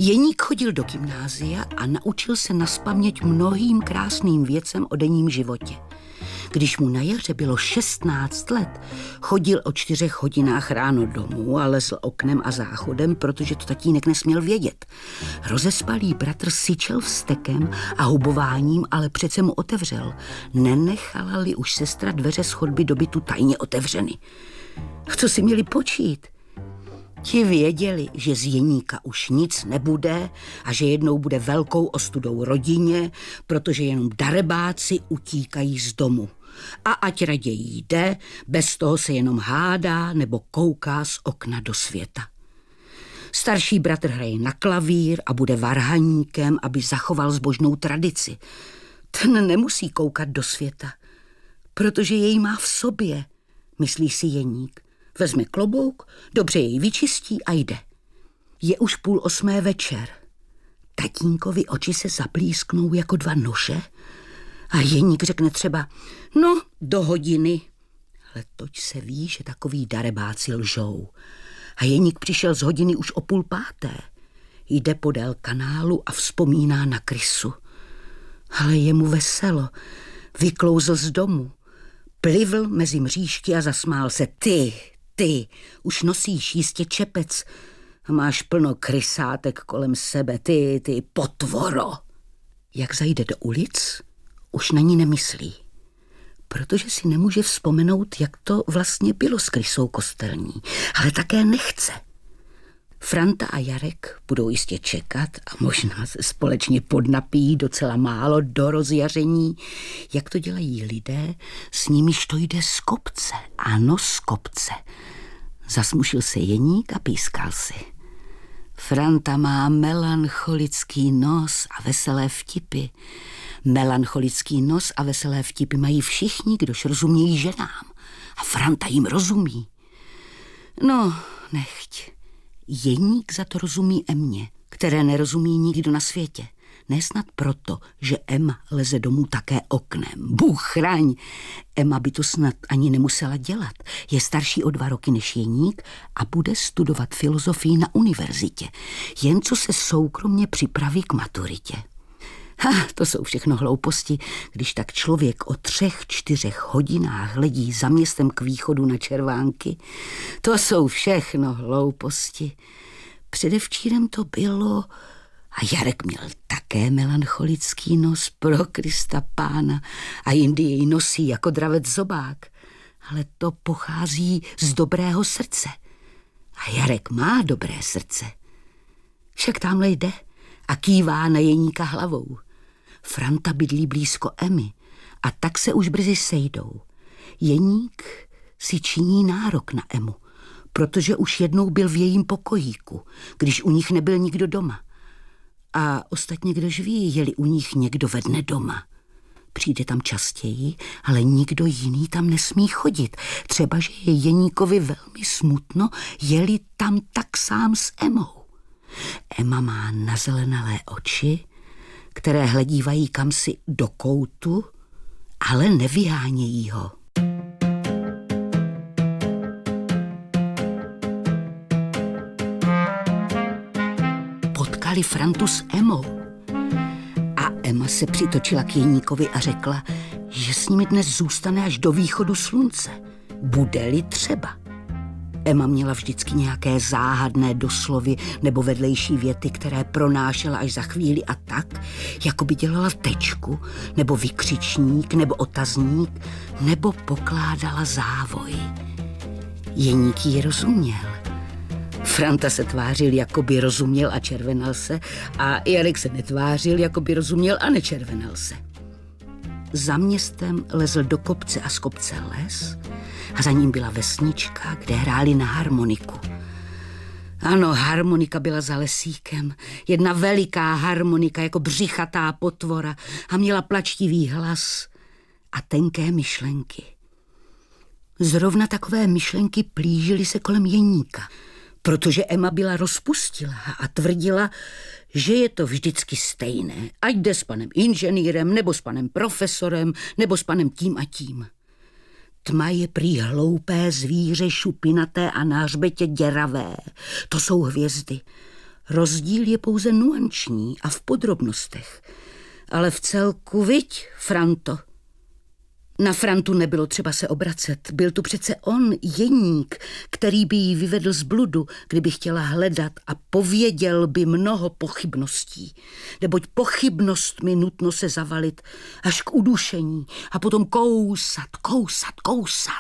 Jeník chodil do gymnázia a naučil se nazpaměť mnohým krásným věcem o denním životě. Když mu na jaře bylo 16 let, chodil o 4 hodinách ráno domů a lezl oknem a záchodem, protože to tatínek nesměl vědět. Rozespalý bratr syčel vztekem a hubováním, ale přece mu otevřel. Nenechala-li už sestra dveře z chodby do bytu tajně otevřeny. Co si měli počít? Ti věděli, že z Jeníka už nic nebude a že jednou bude velkou ostudou rodině, protože jenom darebáci utíkají z domu. A ať raději jde, bez toho se jenom hádá nebo kouká z okna do světa. Starší bratr hraje na klavír a bude varhaníkem, aby zachoval zbožnou tradici. Ten nemusí koukat do světa, protože jej má v sobě, myslí si Jeník. Vezme klobouk, dobře jej vyčistí a jde. Je už 7:30 večer. Tatínkovi oči se zaplísknou jako 2 nože a Jeník řekne třeba, no, do hodiny. Ale toť se ví, že takový darebáci lžou. A Jeník přišel z hodiny už o 4:30. Jde podél kanálu a vzpomíná na krysu. Ale je mu veselo. Vyklouzl z domu. Plivl mezi mřížky a zasmál se. Ty, už nosíš jistě čepec a máš plno krysátek kolem sebe, ty potvoro. Jak zajde do ulic, už na ní nemyslí, protože si nemůže vzpomenout, jak to vlastně bylo s krysou kostelní, ale také nechce. Franta a Jarek budou jistě čekat a možná se společně podnapíjí docela málo do rozjaření, jak to dělají lidé, s nimiž to jde z kopce. Ano, z kopce. Zasmušil se Jeník a pískal si. Franta má melancholický nos a veselé vtipy. Melancholický nos a veselé vtipy mají všichni, kdož rozumějí ženám. A Franta jim rozumí. No, nechť. Jeník za to rozumí Emě, které nerozumí nikdo na světě. Nesnad proto, že Emma leze domů také oknem. Bůh chraň! Emma by to snad ani nemusela dělat. Je starší o 2 roky než Jeník a bude studovat filozofii na univerzitě. Jen co se soukromně připraví k maturitě. To jsou všechno hlouposti, když tak člověk o 3-4 hodinách hledí za městem k východu na Červánky. To jsou všechno hlouposti. Předevčírem to bylo... A Jarek měl také melancholický nos, pro Krista pána, a jindy jej nosí jako dravec zobák. Ale to pochází z dobrého srdce. A Jarek má dobré srdce. Však tamhle jde a kývá na Jeníka hlavou. Franta bydlí blízko Emy a tak se už brzy sejdou. Jeník si činí nárok na Emu, protože už jednou byl v jejím pokojíku, když u nich nebyl nikdo doma. A ostatně kdož ví, je-li u nich někdo ve dne doma. Přijde tam častěji, ale nikdo jiný tam nesmí chodit. Třeba, že je Jeníkovi velmi smutno, je-li tam tak sám s Emou. Emma má nazelenalé oči, které hledívají kamsi do koutu, ale nevyhánějí ho. Potkali Frantu s Emou. A Emma se přitočila k Jeníkovi a řekla, že s nimi dnes zůstane až do východu slunce. Bude-li třeba. Emma měla vždycky nějaké záhadné doslovy nebo vedlejší věty, které pronášela až za chvíli a tak, jako by dělala tečku, nebo vykřičník, nebo otazník, nebo pokládala závoj. Jeník jí rozuměl. Franta se tvářil, jako by rozuměl a červenal se, a Jarek se netvářil, jako by rozuměl a nečervenal se. Za městem lezl do kopce a z kopce les a za ním byla vesnička, kde hráli na harmoniku. Ano, harmonika byla za lesíkem. Jedna veliká harmonika jako břichatá potvora a měla plačtivý hlas a tenké myšlenky. Zrovna takové myšlenky plížily se kolem Jeníka, protože Emma byla rozpustilá a tvrdila, že je to vždycky stejné, ať jde s panem inženýrem, nebo s panem profesorem, nebo s panem tím a tím. Tma je prý hloupé zvíře, šupinaté a na hřbetě děravé. To jsou hvězdy. Rozdíl je pouze nuanční a v podrobnostech. Ale v celku, viď, Franto? Na Frantu nebylo třeba se obracet. Byl tu přece on, Jeník, který by jí vyvedl z bludu, kdyby chtěla hledat a pověděl by mnoho pochybností. Neboť pochybnostmi nutno se zavalit až k udušení a potom kousat.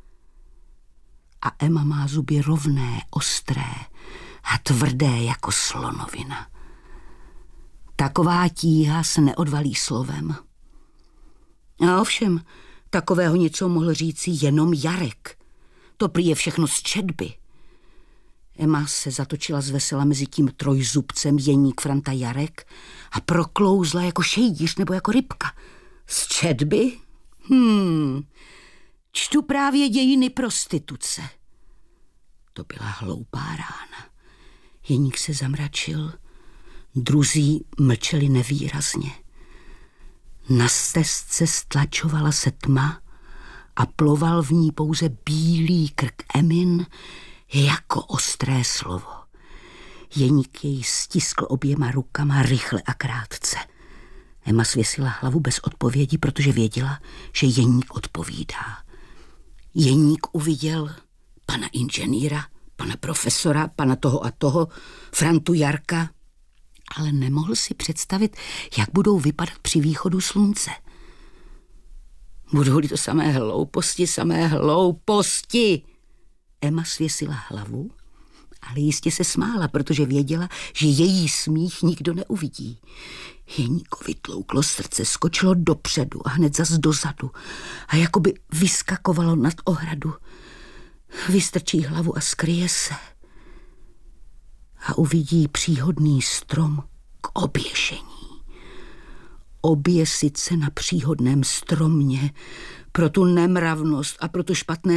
A Emma má zuby rovné, ostré a tvrdé jako slonovina. Taková tíha se neodvalí slovem. A ovšem, takového něco mohl říci jenom Jarek. To prý je všechno z četby. Emma se zatočila zvesela mezi tím trojzubcem Jeník, Franta, Jarek a proklouzla jako šejdíř nebo jako rybka. Z četby? Čtu právě dějiny prostituce. To byla hloupá rána. Jeník se zamračil, druzí mlčeli nevýrazně. Na stezce stlačovala se tma a ploval v ní pouze bílý krk Emin jako ostré slovo. Jeník jej stiskl oběma rukama rychle a krátce. Emma svěsila hlavu bez odpovědi, protože věděla, že Jeník odpovídá. Jeník uviděl pana inženýra, pana profesora, pana toho a toho, Frantu, Jarka, ale nemohl si představit, jak budou vypadat při východu slunce. Budou-li to samé hlouposti. Emma svěsila hlavu, ale jistě se smála, protože věděla, že její smích nikdo neuvidí. Jeníkovi tlouklo srdce, skočilo dopředu a hned zas dozadu a jakoby vyskakovalo nad ohradu. Vystrčí hlavu a skryje se. A uvidí příhodný strom k oběšení. Oběsit se na příhodném stromě pro tu nemravnost a pro to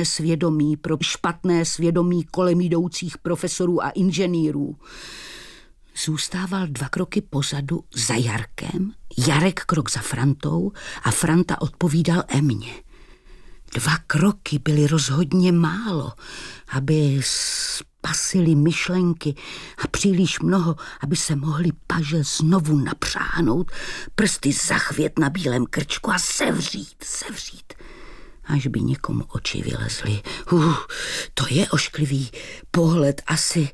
špatné svědomí kolem jdoucích profesorů a inženýrů. Zůstával 2 kroky pozadu za Jarkem, Jarek krok za Frantou a Franta odpovídal Emě. 2 kroky byly rozhodně málo, aby spasili myšlenky a příliš mnoho, aby se mohli paže znovu napřáhnout, prsty zachvět na bílém krčku a sevřít, až by někomu oči vylezly. To je ošklivý pohled asi.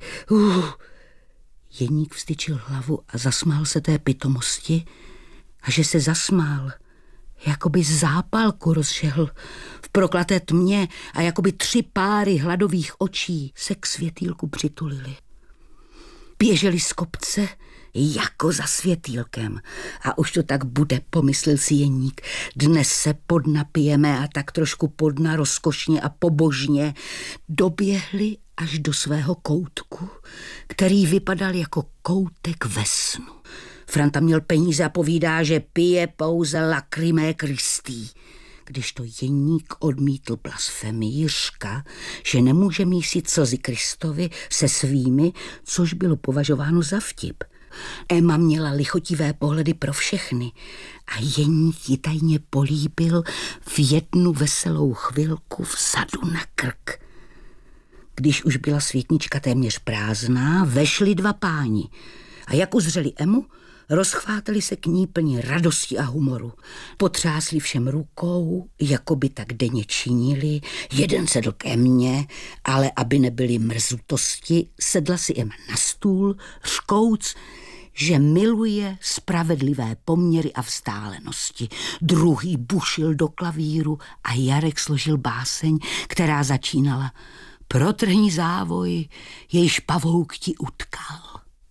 Jeník vztyčil hlavu a zasmál se té pitomosti, a že se zasmál, jakoby zápalku rozšehl v proklaté tmě a jakoby 3 páry hladových očí se k světýlku přitulili. Běželi z kopce jako za světýlkem a už to tak bude, pomyslel si Jeník. Dnes se podnapijeme a tak trošku podna rozkošně a pobožně doběhli až do svého koutku, který vypadal jako koutek ve snu. Franta měl peníze a povídá, že pije pouze lacrymae Christi, když to Jeník odmítl blasfemii, řka, že nemůže mísit slzy Kristovi se svými, což bylo považováno za vtip. Emma měla lichotivé pohledy pro všechny a Jeník ji tajně políbil v jednu veselou chvilku vzadu na krk. Když už byla světnička téměř prázdná, vešli 2 páni a jak uzřeli Emu, rozchvátali se k ní plní radosti a humoru. Potřásli všem rukou, jako by tak denně činili. Jeden sedl ke mně, ale aby nebyly mrzutosti, sedla si Emma na stůl, řkouc, že miluje spravedlivé poměry a vzdálenosti. Druhý bušil do klavíru a Jarek složil báseň, která začínala: Protrhni závoj, jejž pavouk ti utkal.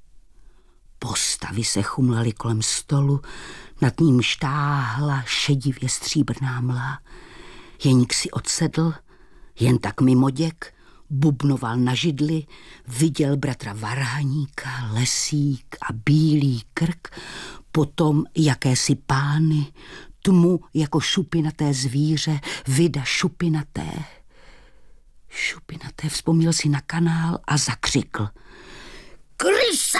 Postavy se chumlaly kolem stolu, nad ním štáhla šedivě stříbrná mla. Jeník si odsedl, jen tak mimoděk, bubnoval na židli, viděl bratra Varhaníka, lesík a bílý krk, potom jakési pány, tmu jako šupinaté zvíře, vida šupinaté. Šupinaté, vzpomněl si na kanál a zakřikl: Krysa!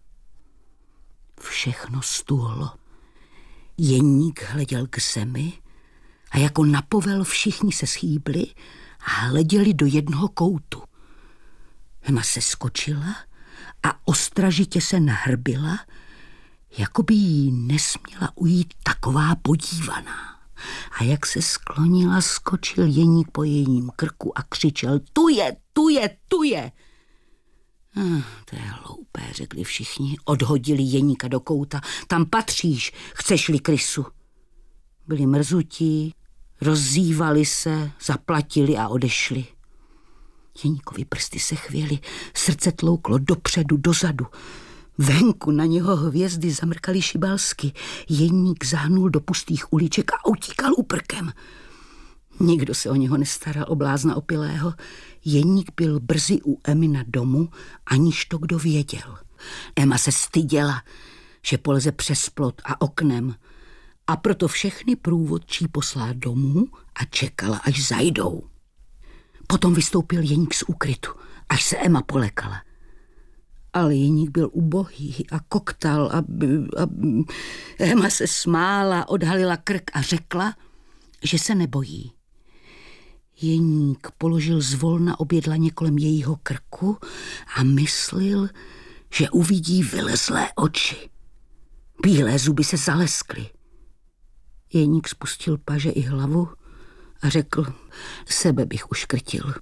Všechno stuhlo. Jeník hleděl k zemi a jako napovel všichni se schýbli a hleděli do jednoho koutu. Emma se skočila a ostražitě se nahrbila, jako by jí nesměla ujít taková podívaná. A jak se sklonila, skočil Jeník po jejím krku a křičel: tu je, tu je, tu je! To je hloupé, řekli všichni. Odhodili Jeníka do kouta. Tam patříš, chceš-li krysu. Byli mrzutí, rozzívali se, zaplatili a odešli. Jeníkovi prsty se chvěly, srdce tlouklo dopředu, dozadu. Venku na něho hvězdy zamrkaly šibalsky. Jeník zahnul do pustých uliček a utíkal úprkem. Nikdo se o něho nestaral, o blázna opilého. Jeník byl brzy u Emy na domu, aniž to kdo věděl. Ema se styděla, že poleze přes plot a oknem, a proto všechny průvodčí poslala domů a čekala, až zajdou. Potom vystoupil Jeník z úkrytu, až se Ema polekala. Ale Jeník byl ubohý a koktal a Ema se smála, odhalila krk a řekla, že se nebojí. Jeník položil zvolna obě dlaně kolem jejího krku a myslil, že uvidí vylezlé oči. Bílé zuby se zaleskly. Jeník spustil paže i hlavu a řekl: sebe bych uškrtil.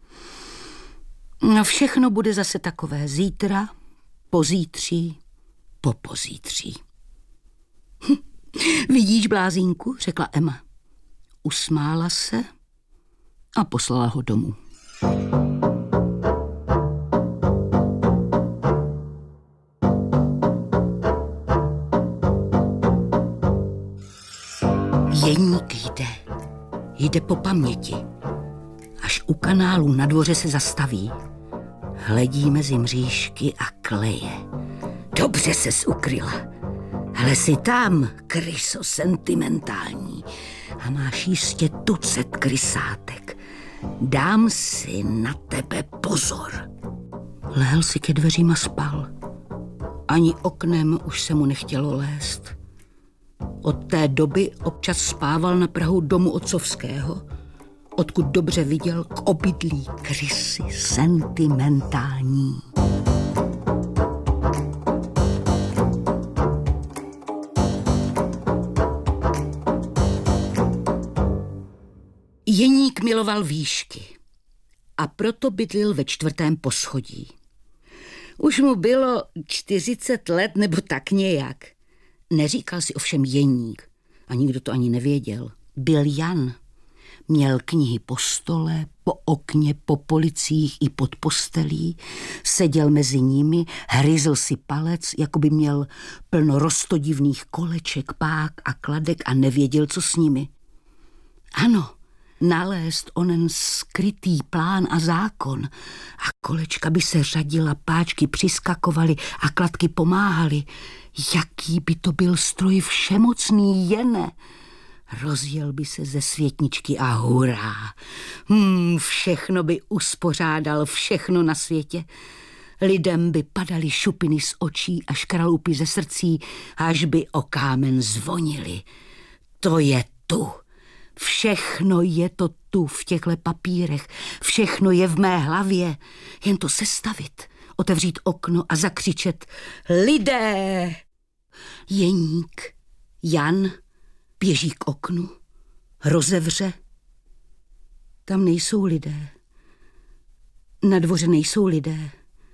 No, všechno bude zase takové zítra, pozítří, popozítří. Vidíš, blázínku, řekla Ema. Usmála se a poslala ho domů. Jeník jde po paměti. Až u kanálu na dvoře se zastaví. Hledí mezi mřížky a kleje. Dobře ses ukryla. Hele si tam, kryso sentimentální. A máš jistě tucet krysátek. Dám si na tebe pozor. Lehl si ke dveřím a spal. Ani oknem už se mu nechtělo lézt. Od té doby občas spával na prahu domu otcovského, odkud dobře viděl k obydlí krysy sentimentální. Jeník miloval výšky a proto bydlil ve 4. poschodí. Už mu bylo 40 let nebo tak nějak. Neříkal si ovšem Jeník a nikdo to ani nevěděl. Byl Jan. Měl knihy po stole, po okně, po policích i pod postelí. Seděl mezi nimi, hryzl si palec, jako by měl plno roztodivných koleček, pák a kladek a nevěděl, co s nimi. Ano, nalézt onen skrytý plán a zákon. A kolečka by se řadila, páčky přiskakovaly a kladky pomáhaly. Jaký by to byl stroj všemocný, Jene! Rozjel by se ze světničky a hurá. Všechno by uspořádal, všechno na světě. Lidem by padaly šupiny z očí a škralupy ze srdcí, až by o kámen zvonily. To je tu. Všechno je to tu v těchto papírech. Všechno je v mé hlavě. Jen to sestavit, otevřít okno a zakřičet: lidé! Jeník, Jan, běží k oknu, rozevře. Tam nejsou lidé. Na dvoře nejsou lidé.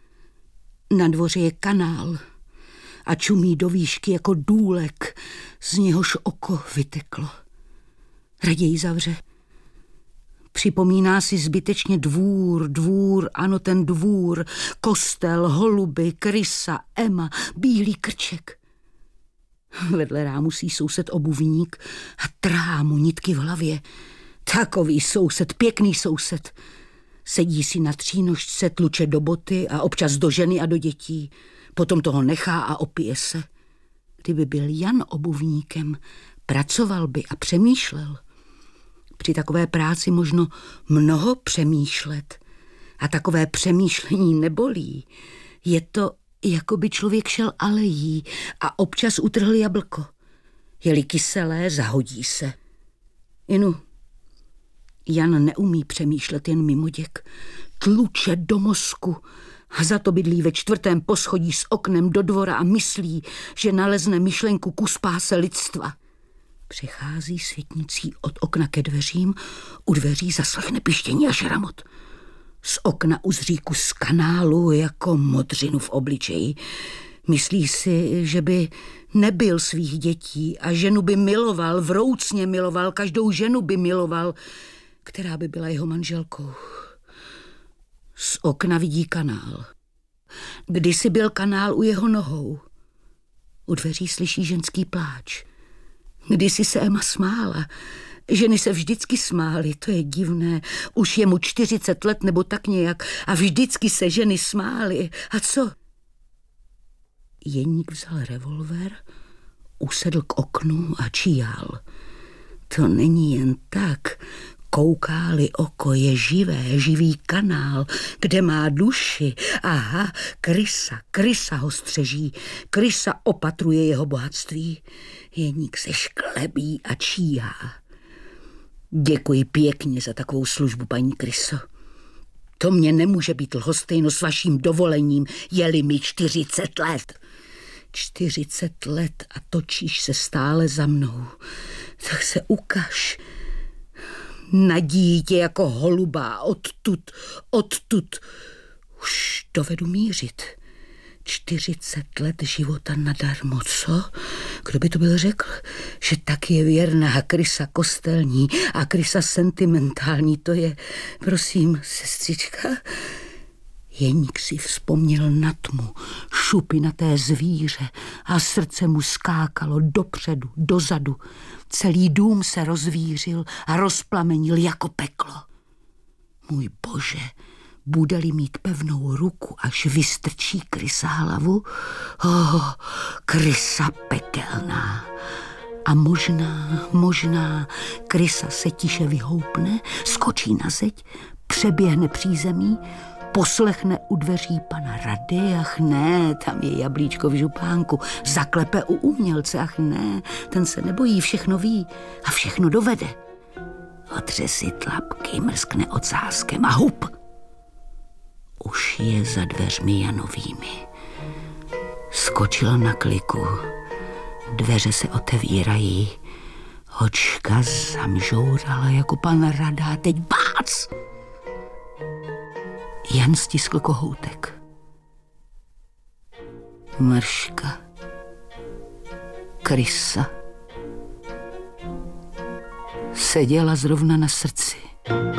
Na dvoře je kanál a čumí do výšky jako důlek, z něhož oko vyteklo. Raději zavře. Připomíná si zbytečně dvůr, ano, ten dvůr, kostel, holuby, krysa, Ema, bílý krček. Vedle rámusí soused obuvník a trhá mu nitky v hlavě. Takový soused, pěkný soused. Sedí si na třínožce, tluče do boty a občas do ženy a do dětí. Potom toho nechá a opije se. Kdyby byl Jan obuvníkem, pracoval by a přemýšlel. Při takové práci možno mnoho přemýšlet. A takové přemýšlení nebolí. Je to, jako by člověk šel alejí a občas utrhl jablko. Je-li kyselé, zahodí se. Jinu, Jan neumí přemýšlet jen mimoděk. Tluče do mozku A za to bydlí ve 4. poschodí s oknem do dvora a myslí, že nalezne myšlenku ku spáse lidstva. Přechází světnicí od okna ke dveřím, u dveří zaslechne pištění a šramot. Z okna uzří kus kanálu jako modřinu v obličeji. Myslí si, že by nebyl svých dětí a ženu by miloval, vroucně miloval, každou ženu by miloval, která by byla jeho manželkou. Z okna vidí kanál. Kdysi byl kanál u jeho nohou. U dveří slyší ženský pláč. Kdysi se Emma smála. Ženy se vždycky smály, to je divné. Už je mu 40 let nebo tak nějak a vždycky se ženy smály. A co? Jeník vzal revolver, usedl k oknu a číhal. To není jen tak. Kouká-li oko, je živé, živý kanál, kde má duši. Aha, krysa ho střeží, krysa opatruje jeho bohatství. Jeník se šklebí a číhá. Děkuji pěkně za takovou službu, paní kryso. To mě nemůže být lhostejno s vaším dovolením, je-li mi 40 let. 40 let a točíš se stále za mnou. Tak se ukaž. Nadíjí tě jako holuba, odtud. Už dovedu mířit. 40 let života nadarmo, co? Kdo by to byl řekl? Že tak je věrná krysa kostelní a krysa sentimentální, to je, prosím, sestřička. Jeník si vzpomněl na tmu, šupinaté zvíře a srdce mu skákalo dopředu, dozadu. Celý dům se rozvířil a rozplamenil jako peklo. Můj Bože, bude-li mít pevnou ruku, až vystrčí krysa hlavu? Krysa pekelná. A možná krysa se tiše vyhoupne, skočí na zeď, přeběhne přízemí, poslechne u dveří pana rady, ach ne, tam je jablíčko v župánku, zaklepe u umělce, ach ne, ten se nebojí, všechno ví a všechno dovede. Otře si tlapky, mrskne ocáskem a hup. Už je za dveřmi Janovými. Skočil na kliku, dveře se otevírají, očka zamžourala jako pan rada a teď bác! Jan stiskl kohoutek. Mrška, krysa, seděla zrovna na srdci.